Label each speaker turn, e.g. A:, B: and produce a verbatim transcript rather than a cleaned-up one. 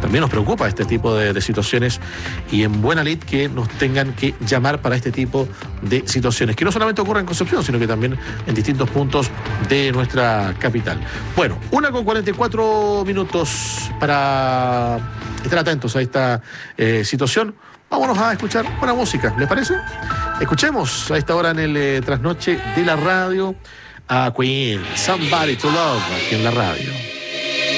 A: también nos preocupa este tipo de, de situaciones, y en buena lid que nos tengan que llamar para este tipo de situaciones, que no solamente ocurren en Concepción, sino que también en distintos puntos de nuestra capital. Bueno, una con cuarenta y cuatro minutos para estar atentos a esta eh, situación. Vámonos a escuchar buena música, ¿les parece? Escuchemos a esta hora en el eh, trasnoche de la radio a Queen, Somebody to Love, aquí en la radio.